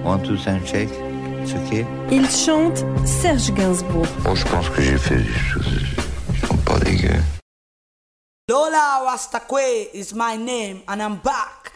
One, two, sound check. It's okay. Il chante Serge Gainsbourg. Bon, je pense que j'ai fait des choses qui sont pas dégueu. Lola Rastakwe is my name and I'm back.